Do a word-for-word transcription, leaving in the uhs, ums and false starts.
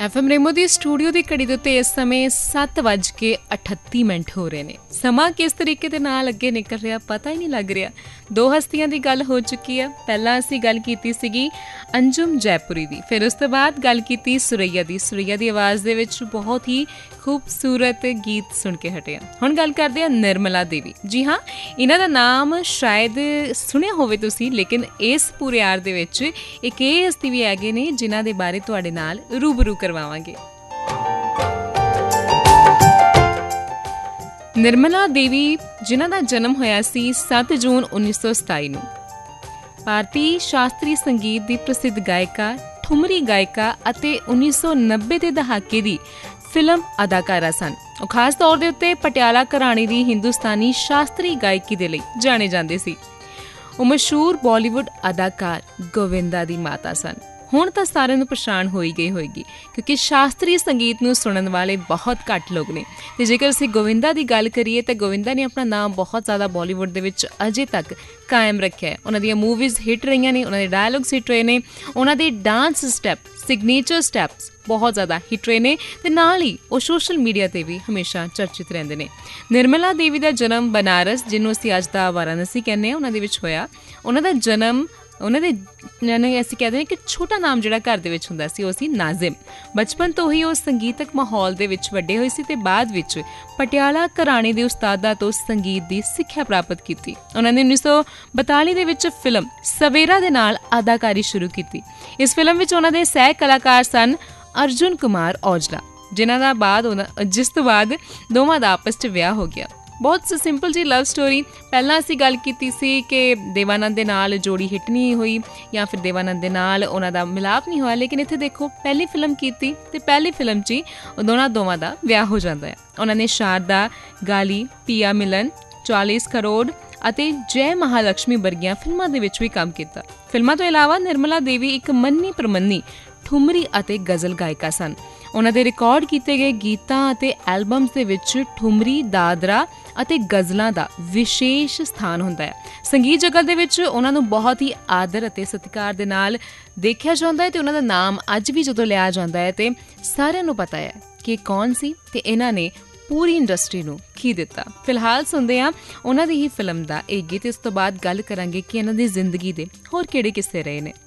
F M ਰੇਮੋ ਦੀ studio ਦੀ ਘੜੀ ਦੇ ਉੱਤੇ ਇਸ ਸਮੇਂ ਸੱਤ ਵੱਜ ਕੇ ਅਠੱਤੀ ਮਿੰਟ ਹੋ ਰਹੇ ਨੇ। ਸਮਾਂ ਕਿਸ ਤਰੀਕੇ ਦੇ ਨਾਲ ਅੱਗੇ ਨਿਕਲ ਰਿਹਾ ਪਤਾ ਹੀ ਨਹੀਂ ਲੱਗ ਰਿਹਾ। ਦੋ ਹਸਤੀਆਂ ਦੀ ਗੱਲ ਹੋ ਚੁੱਕੀ ਹੈ। ਪਹਿਲਾਂ ਅਸੀਂ ਗੱਲ ਕੀਤੀ ਸੀਗੀ ਅੰਜੁਮ ਜੈਪੁਰੀ ਦੀ, ਫਿਰ ਉਸ ਤੋਂ ਬਾਅਦ ਗੱਲ ਕੀਤੀ ਸੁਰਈਆ ਦੀ। ਸੁਰਈਆ ਦੀ ਆਵਾਜ਼ ਦੇ ਵਿੱਚ ਬਹੁਤ ਹੀ ਖੂਬਸੂਰਤ ਗੀਤ ਸੁਣ ਕੇ ਹਟੇ ਹਾਂ। ਹੁਣ ਗੱਲ ਕਰਦੇ ਹਾਂ ਨਿਰਮਲਾ ਦੇਵੀ। ਜੀ ਹਾਂ, ਇਹਨਾਂ ਦਾ ਨਾਮ ਸ਼ਾਇਦ ਸੁਣਿਆ ਹੋਵੇ ਤੁਸੀਂ, ਲੇਕਿਨ ਇਸ ਪੂਰੇ ਆਰ ਦੇ ਵਿੱਚ ਇੱਕ ਇਹ ਹਸਤੀ ਵੀ ਹੈਗੇ ਨੇ ਜਿਨ੍ਹਾਂ ਦੇ ਬਾਰੇ ਤੁਹਾਡੇ ਨਾਲ ਰੂਬਰੂ ਕਰਵਾਵਾਂਗੇ। ਨਿਰਮਲਾ ਦੇਵੀ, ਜਿਨ੍ਹਾਂ ਦਾ ਜਨਮ ਹੋਇਆ ਸੀ ਸੱਤ ਜੂਨ ਉੱਨੀ ਸੌ ਸਤਾਈ ਨੂੰ, ਭਾਰਤੀ ਸ਼ਾਸਤਰੀ ਸੰਗੀਤ ਦੀ ਪ੍ਰਸਿੱਧ ਗਾਇਕਾ, ਠੁਮਰੀ ਗਾਇਕਾ ਅਤੇ ਉੱਨੀ ਸੌ ਨੱਬੇ ਦੇ ਦਹਾਕੇ ਦੀ ਫਿਲਮ ਅਦਾਕਾਰਾ ਸਨ। ਉਹ ਖਾਸ ਤੌਰ ਦੇ ਉੱਤੇ ਪਟਿਆਲਾ ਘਰਾਣੇ ਦੀ ਹਿੰਦੁਸਤਾਨੀ ਸ਼ਾਸਤਰੀ ਗਾਇਕੀ ਦੇ ਲਈ ਜਾਣੇ ਜਾਂਦੇ ਸੀ। ਉਹ ਮਸ਼ਹੂਰ ਬਾਲੀਵੁੱਡ ਅਦਾਕਾਰ ਗੋਵਿੰਦਾ ਦੀ ਮਾਤਾ ਸਨ। ਹੁਣ ਤਾਂ ਸਾਰਿਆਂ ਨੂੰ ਪਛਾਣ ਹੋਈ ਗਈ ਹੋਏਗੀ, ਕਿਉਂਕਿ ਸ਼ਾਸਤਰੀ ਸੰਗੀਤ ਨੂੰ ਸੁਣਨ ਵਾਲੇ ਬਹੁਤ ਘੱਟ ਲੋਕ ਨੇ। ਤੇ ਜੇਕਰ ਅਸੀਂ ਗੋਵਿੰਦਾ ਦੀ ਗੱਲ ਕਰੀਏ ਤਾਂ ਗੋਵਿੰਦਾ ਨੇ ਆਪਣਾ ਨਾਮ ਬਹੁਤ ਜ਼ਿਆਦਾ ਬਾਲੀਵੁੱਡ ਦੇ ਵਿੱਚ ਅਜੇ ਤੱਕ ਕਾਇਮ ਰੱਖਿਆ ਹੈ। ਉਹਨਾਂ ਦੀਆਂ ਮੂਵੀਜ਼ ਹਿੱਟ ਰਹੀਆਂ ਨੇ, ਉਹਨਾਂ ਦੇ ਡਾਇਲੋਗਸ ਹਿੱਟ ਰਹੇ ਨੇ, ਉਹਨਾਂ ਦੇ ਡਾਂਸ ਸਟੈਪ, ਸਿਗਨੇਚਰ ਸਟੈਪਸ ਬਹੁਤ ਜ਼ਿਆਦਾ ਹਿੱਟ ਰਹੇ ਨੇ, ਤੇ ਨਾਲ ਹੀ ਉਹ ਸੋਸ਼ਲ ਮੀਡੀਆ ਤੇ ਵੀ ਹਮੇਸ਼ਾ ਚਰਚਿਤ ਰਹਿੰਦੇ ਨੇ। ਨਿਰਮਲਾ ਦੇਵੀ ਦਾ ਜਨਮ ਬਨਾਰਸ, ਜਿਹਨੂੰ ਅਸੀਂ ਅੱਜ ਦਾ ਵਾਰਾਣਸੀ ਕਹਿੰਦੇ ਹਾਂ, ਉਹਨਾਂ ਦੇ ਵਿੱਚ ਹੋਇਆ। ਉਹਨਾਂ ਦਾ ਜਨਮ, ਉਹਨਾਂ ਦੇ ਯਾਨੀ ਅਸੀਂ ਕਹਿੰਦੇ ਹਾਂ ਕਿ ਛੋਟਾ ਨਾਮ ਜਿਹੜਾ ਘਰ ਦੇ ਵਿੱਚ ਹੁੰਦਾ ਸੀ ਉਹ ਸੀ ਨਾਜ਼ਿਮ। ਬਚਪਨ ਤੋਂ ਹੀ ਉਹ ਸੰਗੀਤਕ ਮਾਹੌਲ ਦੇ ਵਿੱਚ ਵੱਡੇ ਹੋਏ ਸੀ ਤੇ ਬਾਅਦ ਵਿੱਚ ਪਟਿਆਲਾ ਘਰਾਣੇ ਦੇ ਉਸਤਾਦਾਂ ਤੋਂ ਸੰਗੀਤ ਦੀ ਸਿੱਖਿਆ ਪ੍ਰਾਪਤ ਕੀਤੀ। ਉਹਨਾਂ ਨੇ ਉੱਨੀ ਸੌ ਬਤਾਲੀ ਦੇ ਵਿੱਚ ਫਿਲਮ ਸਵੇਰਾ ਦੇ ਨਾਲ ਅਦਾਕਾਰੀ ਸ਼ੁਰੂ ਕੀਤੀ। ਇਸ ਫਿਲਮ ਵਿੱਚ ਉਹਨਾਂ ਦੇ ਸਹਿ ਕਲਾਕਾਰ ਸਨ ਅਰਜੁਨ ਕੁਮਾਰ ਔਜਲਾ, ਜਿਨ੍ਹਾਂ ਦਾ ਬਾਅਦ ਜਿਸ ਤੋਂ ਬਾਅਦ ਦੋਵਾਂ ਦਾ ਆਪਸ 'ਚ ਵਿਆਹ ਹੋ ਗਿਆ। ਬਹੁਤ ਸਿੰਪਲ ਜੀ ਲਵ ਸਟੋਰੀ। ਪਹਿਲਾਂ ਅਸੀਂ ਗੱਲ ਕੀਤੀ ਸੀ ਕਿ ਦੇਵਾਨੰਦ ਦੇ ਨਾਲ ਜੋੜੀ ਹਿੱਟ ਨਹੀਂ ਹੋਈ ਜਾਂ ਫਿਰ ਦੇਵਾਨੰਦ ਦੇ ਨਾਲ ਉਹਨਾਂ ਦਾ ਮਿਲਾਪ ਨਹੀਂ ਹੋਇਆ, ਲੇਕਿਨ ਇੱਥੇ ਦੇਖੋ ਪਹਿਲੀ ਫਿਲਮ ਕੀਤੀ ਤੇ ਪਹਿਲੀ ਫਿਲਮ 'ਚ ਹੀ ਦੋਨਾਂ ਦੋਵਾਂ ਦਾ ਵਿਆਹ ਹੋ ਜਾਂਦਾ ਹੈ। ਉਹਨਾਂ ਨੇ ਸ਼ਾਰਦਾ, ਗਾਲੀ, ਪੀਆ ਮਿਲਨ, ਚਾਲੀਸ ਕਰੋੜ ਅਤੇ ਜੈ ਮਹਾਲਕਸ਼ਮੀ ਵਰਗੀਆਂ ਫਿਲਮਾਂ ਦੇ ਵਿੱਚ ਵੀ ਕੰਮ ਕੀਤਾ। ਫਿਲਮਾਂ ਤੋਂ ਇਲਾਵਾ ਨਿਰਮਲਾ ਦੇਵੀ ਇੱਕ ਮੰਨੀ ਪ੍ਰਮੰਨੀ ਠੁਮਰੀ ਅਤੇ ਗਜ਼ਲ ਗਾਇਕਾ ਸਨ। ਉਹਨਾਂ ਦੇ ਰਿਕਾਰਡ ਕੀਤੇ ਗਏ ਗੀਤਾਂ ਅਤੇ ਐਲਬਮਸ ਦੇ ਵਿੱਚ ਠੁਮਰੀ, ਦਾਦਰਾ ਅਤੇ ਗਜ਼ਲਾਂ ਦਾ ਵਿਸ਼ੇਸ਼ ਸਥਾਨ ਹੁੰਦਾ ਹੈ। ਸੰਗੀਤ ਜਗਤ ਦੇ ਵਿੱਚ ਉਹਨਾਂ ਨੂੰ ਬਹੁਤ ਹੀ ਆਦਰ ਅਤੇ ਸਤਿਕਾਰ ਦੇ ਨਾਲ ਦੇਖਿਆ ਜਾਂਦਾ ਹੈ ਤੇ ਉਹਨਾਂ ਦਾ ਨਾਮ ਅੱਜ ਵੀ ਜਦੋਂ ਲਿਆ ਜਾਂਦਾ ਹੈ ਤੇ ਸਾਰਿਆਂ ਨੂੰ ਪਤਾ ਹੈ ਕਿ ਕੌਣ ਸੀ ਤੇ ਇਹਨਾਂ ਨੇ ਪੂਰੀ ਇੰਡਸਟਰੀ ਨੂੰ ਕੀ ਦਿੱਤਾ। ਫਿਲਹਾਲ ਸੁਣਦੇ ਹਾਂ ਉਹਨਾਂ ਦੀ ਹੀ ਫਿਲਮ ਦਾ ਇਹ ਗੀਤ। ਇਸ ਤੋਂ ਬਾਅਦ ਗੱਲ ਕਰਾਂਗੇ ਕਿ ਇਹਨਾਂ ਦੀ ਜ਼ਿੰਦਗੀ ਦੇ ਹੋਰ ਕਿਹੜੇ ਕਿੱਸੇ ਰਹੇ ਨੇ।